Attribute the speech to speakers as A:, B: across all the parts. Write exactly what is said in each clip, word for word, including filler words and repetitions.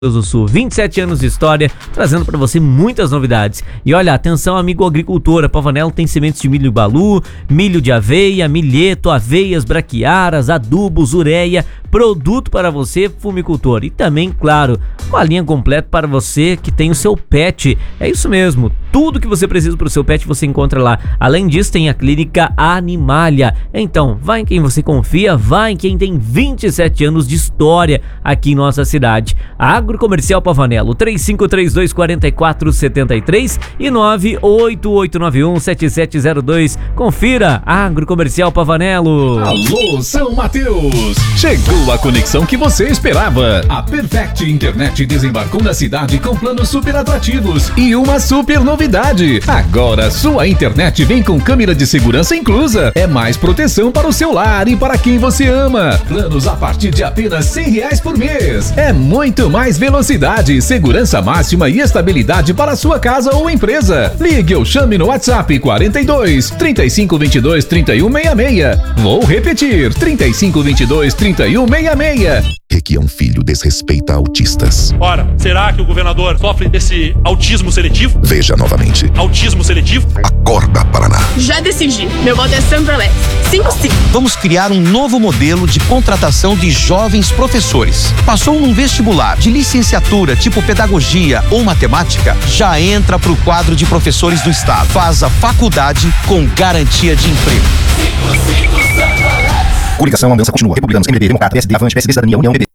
A: do Sul, vinte e sete anos de história, trazendo para você muitas novidades. E olha, atenção amigo agricultor, a Pavanello tem sementes de milho balu, milho de aveia, milheto, aveias, braquiaras, adubos, ureia, produto para você, fumicultor. E também, claro, uma linha completa para você que tem o seu pet. É isso mesmo, tudo que você precisa para o seu pet você encontra lá. Além disso, tem a clínica Animalia. Então, vai em quem você confia, vai em quem tem vinte e sete anos de história aqui em nossa cidade. Agrocomercial Pavanello, três cinco três dois, quatro quatro sete três e nove oito oito nove um, sete sete zero dois. Confira, Agrocomercial Pavanello.
B: Alô, São Mateus! Chegou a conexão que você esperava. A Perfect Internet desembarcou na cidade com planos super atrativos e uma super novidade. Agora sua internet vem com câmera de segurança inclusa. É mais proteção para o seu lar e para quem você ama. Planos a partir de apenas cem reais por mês. É muito mais velocidade, segurança máxima e estabilidade para a sua casa ou empresa. Ligue ou chame no WhatsApp quarenta e dois, trinta e cinco, vinte e dois, trinta e um, sessenta e seis. Vou repetir, trinta e cinco, vinte e dois, trinta e um, sessenta e seis.
C: Requião Filho desrespeita autistas.
D: Ora, será que o governador sofre desse autismo seletivo?
C: Veja novamente.
D: Autismo seletivo?
C: Acorda, Paraná.
E: Já decidi. Meu voto é Sandra Alex. cinco cinco.
F: Vamos criar um novo modelo de contratação de jovens professores. Passou num vestibular de licenciatura tipo pedagogia ou matemática? Já entra pro quadro de professores do estado. Faz a faculdade com garantia de emprego.
C: cinco cinco Sandra Alex. Coligação, a mudança continua. Republicanos, M D B, Democrata, P S D, Avante, P S D, Cidadania, União, P D.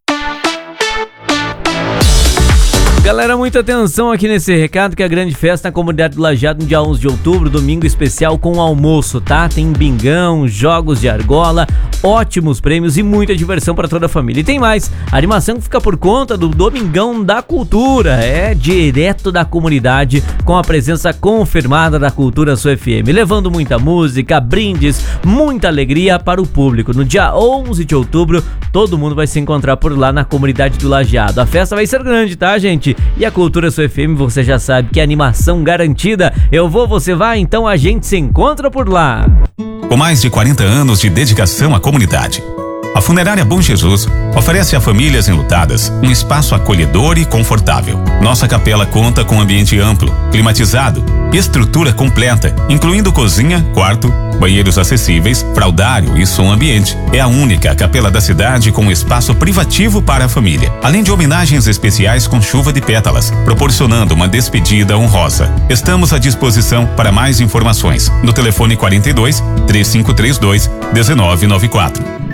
A: Galera, muita atenção aqui nesse recado que a grande festa na comunidade do Lajeado no dia onze de outubro, domingo especial com almoço, tá? Tem bingão, jogos de argola, ótimos prêmios e muita diversão para toda a família. E tem mais, a animação fica por conta do Domingão da Cultura, é direto da comunidade, com a presença confirmada da Cultura Sul F M, levando muita música, brindes, muita alegria para o público. No dia onze de outubro, todo mundo vai se encontrar por lá na comunidade do Lajeado. A festa vai ser grande, tá, gente? E a Cultura Sul F M, você já sabe que é animação garantida. Eu vou, você vai, então a gente se encontra por lá.
G: Com mais de quarenta anos de dedicação à comunidade, a Funerária Bom Jesus oferece a famílias enlutadas um espaço acolhedor e confortável. Nossa capela conta com ambiente amplo, climatizado, estrutura completa, incluindo cozinha, quarto, banheiros acessíveis, fraldário e som ambiente. É a única capela da cidade com espaço privativo para a família, além de homenagens especiais com chuva de pétalas, proporcionando uma despedida honrosa. Estamos à disposição para mais informações no telefone quarenta e dois, três cinco três dois, um nove nove quatro.